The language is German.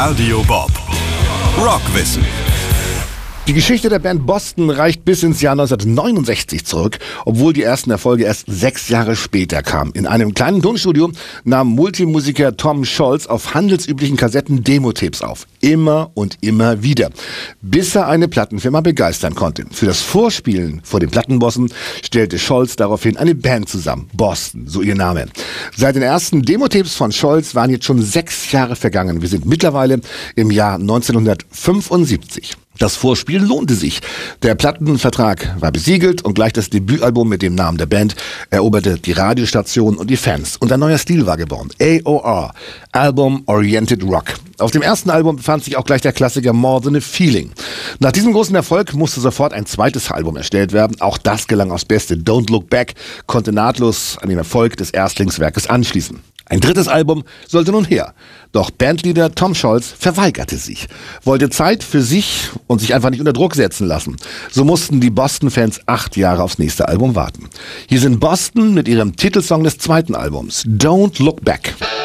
Radio Bob. Rockwissen. Die Geschichte der Band Boston reicht bis ins Jahr 1969 zurück, obwohl die ersten Erfolge erst 6 Jahre später kamen. In einem kleinen Tonstudio nahm Multimusiker Tom Scholz auf handelsüblichen Kassetten Demo-Tapes auf. Immer und immer wieder. Bis er eine Plattenfirma begeistern konnte. Für das Vorspielen vor den Plattenbossen stellte Scholz daraufhin eine Band zusammen. Boston, so ihr Name. Seit den ersten Demo-Tapes von Scholz waren jetzt schon 6 Jahre vergangen. Wir sind mittlerweile im Jahr 1975. Das Vorspielen lohnte sich. Der Plattenvertrag war besiegelt und gleich das Debütalbum mit dem Namen der Band eroberte die Radiostation und die Fans. Und ein neuer Stil war geboren. AOR, Album Oriented Rock. Auf dem ersten Album befand sich auch gleich der Klassiker More Than a Feeling. Nach diesem großen Erfolg musste sofort ein zweites Album erstellt werden. Auch das gelang aufs Beste. Don't Look Back konnte nahtlos an den Erfolg des Erstlingswerkes anschließen. Ein drittes Album sollte nun her. Doch Bandleader Tom Scholz verweigerte sich, wollte Zeit für sich und sich einfach nicht unter Druck setzen lassen. So mussten die Boston-Fans 8 Jahre aufs nächste Album warten. Hier sind Boston mit ihrem Titelsong des zweiten Albums, Don't Look Back.